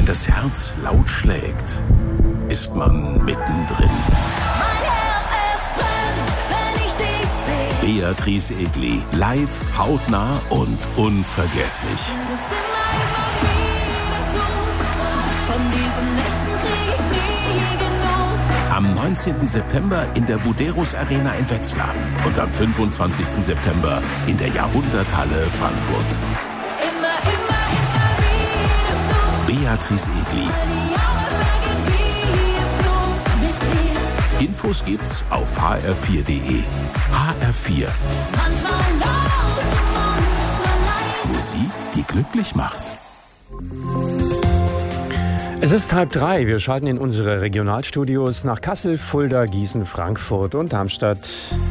Wenn das Herz laut schlägt, ist man mittendrin. Mein Herz, es brennt, wenn ich dich sehe. Beatrice Egli, live, hautnah und unvergesslich. Von diesen Nächten krieg ich nie genug. Am 19. September in der Buderus Arena in Wetzlar und am 25. September in der Jahrhunderthalle Frankfurt. Immer wieder du. Beatrice Egli. Die Jahre vergehen wie im Flug mit dir. Infos gibt's auf hr4.de. HR4. Manchmal laut, manchmal leise. Musik, die glücklich macht. Es ist 2:30. Wir schalten in unsere Regionalstudios nach Kassel, Fulda, Gießen, Frankfurt und Darmstadt.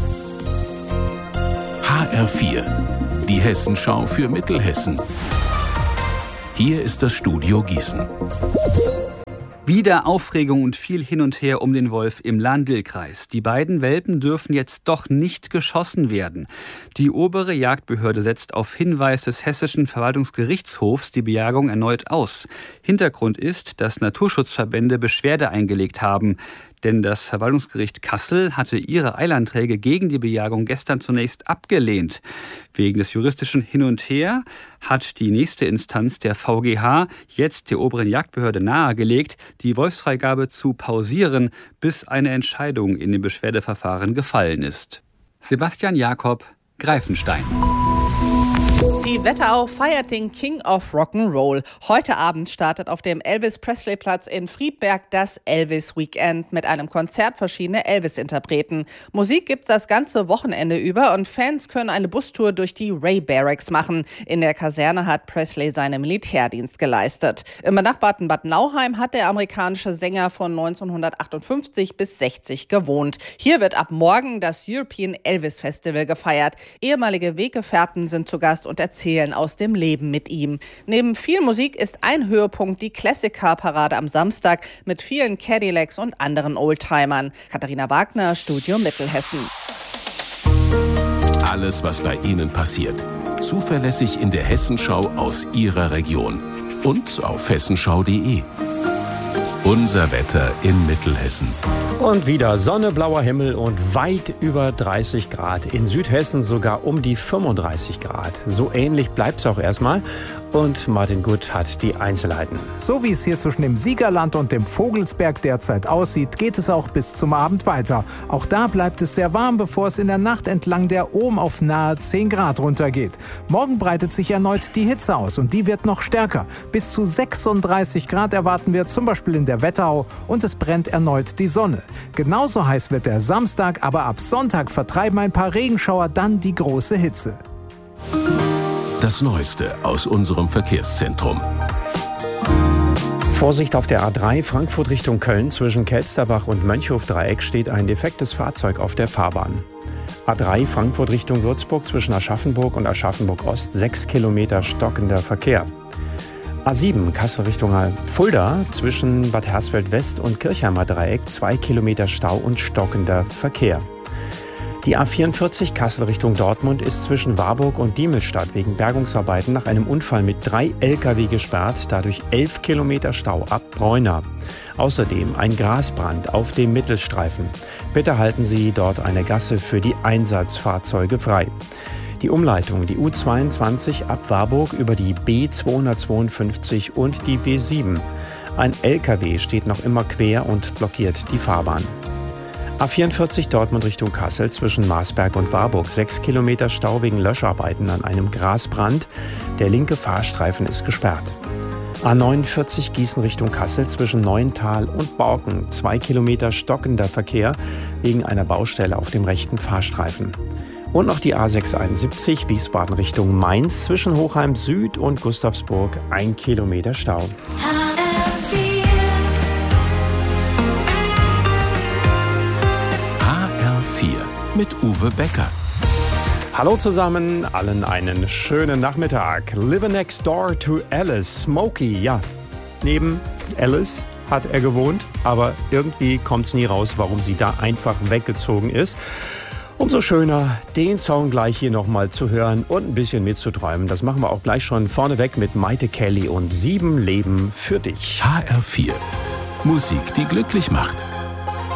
HR4. Die Hessenschau für Mittelhessen. Hier ist das Studio Gießen. Wieder Aufregung und viel hin und her um den Wolf im Lahn-Dill-Kreis. Die beiden Welpen dürfen jetzt doch nicht geschossen werden. Die obere Jagdbehörde setzt auf Hinweis des Hessischen Verwaltungsgerichtshofs die Bejagung erneut aus. Hintergrund ist, dass Naturschutzverbände Beschwerde eingelegt haben. Denn das Verwaltungsgericht Kassel hatte ihre Eilanträge gegen die Bejagung gestern zunächst abgelehnt. Wegen des juristischen Hin und Her hat die nächste Instanz, der VGH, jetzt der oberen Jagdbehörde nahegelegt, die Wolfsfreigabe zu pausieren, bis eine Entscheidung in dem Beschwerdeverfahren gefallen ist. Sebastian Jakob, Greifenstein. Die Wetterau feiert den King of Rock'n'Roll. Heute Abend startet auf dem Elvis-Presley-Platz in Friedberg das Elvis-Weekend mit einem Konzert verschiedener Elvis-Interpreten. Musik gibt's das ganze Wochenende über und Fans können eine Bustour durch die Ray Barracks machen. In der Kaserne hat Presley seinen Militärdienst geleistet. Im benachbarten Bad Nauheim hat der amerikanische Sänger von 1958 bis 60 gewohnt. Hier wird ab morgen das European Elvis Festival gefeiert. Ehemalige Weggefährten sind zu Gast und erzählen aus dem Leben mit ihm. Neben viel Musik ist ein Höhepunkt die Classic-Car-Parade am Samstag mit vielen Cadillacs und anderen Oldtimern. Katharina Wagner, Studio Mittelhessen. Alles, was bei Ihnen passiert. Zuverlässig in der Hessenschau aus Ihrer Region. Und auf hessenschau.de. Unser Wetter in Mittelhessen. Und wieder Sonne, blauer Himmel und weit über 30 Grad. In Südhessen sogar um die 35 Grad. So ähnlich bleibt's auch erstmal. Und Martin Gutt hat die Einzelheiten. So wie es hier zwischen dem Siegerland und dem Vogelsberg derzeit aussieht, geht es auch bis zum Abend weiter. Auch da bleibt es sehr warm, bevor es in der Nacht entlang der Ohm auf nahe 10 Grad runtergeht. Morgen breitet sich erneut die Hitze aus und die wird noch stärker. Bis zu 36 Grad erwarten wir zum Beispiel in der Wetterau und es brennt erneut die Sonne. Genauso heiß wird der Samstag, aber ab Sonntag vertreiben ein paar Regenschauer dann die große Hitze. Das Neueste aus unserem Verkehrszentrum. Vorsicht auf der A3 Frankfurt Richtung Köln. Zwischen Kelsterbach und Mönchhof-Dreieck steht ein defektes Fahrzeug auf der Fahrbahn. A3 Frankfurt Richtung Würzburg zwischen Aschaffenburg und Aschaffenburg-Ost 6 Kilometer stockender Verkehr. A7 Kassel Richtung Fulda zwischen Bad Hersfeld-West und Kirchheimer Dreieck 2 Kilometer Stau und stockender Verkehr. Die A44 Kassel Richtung Dortmund ist zwischen Warburg und Diemelstadt wegen Bergungsarbeiten nach einem Unfall mit 3 Lkw gesperrt, dadurch 11 Kilometer Stau ab Bräuna. Außerdem ein Grasbrand auf dem Mittelstreifen. Bitte halten Sie dort eine Gasse für die Einsatzfahrzeuge frei. Die Umleitung, die U22 ab Warburg über die B252 und die B7. Ein Lkw steht noch immer quer und blockiert die Fahrbahn. A44 Dortmund Richtung Kassel zwischen Marsberg und Warburg 6 Kilometer Stau wegen Löscharbeiten an einem Grasbrand. Der linke Fahrstreifen ist gesperrt. A49 Gießen Richtung Kassel zwischen Neuental und Borken 2 Kilometer stockender Verkehr wegen einer Baustelle auf dem rechten Fahrstreifen. Und noch die A671 Wiesbaden Richtung Mainz zwischen Hochheim Süd und Gustavsburg 1 Kilometer Stau. Mit Uwe Becker. Hallo zusammen, allen einen schönen Nachmittag. Live next door to Alice. Smokey, ja, neben Alice hat er gewohnt, aber irgendwie kommt es nie raus, warum sie da einfach weggezogen ist. Umso schöner, den Song gleich hier nochmal zu hören und ein bisschen mitzuträumen. Das machen wir auch gleich schon vorneweg mit Maite Kelly und 7 Leben für dich. HR4. Musik, die glücklich macht.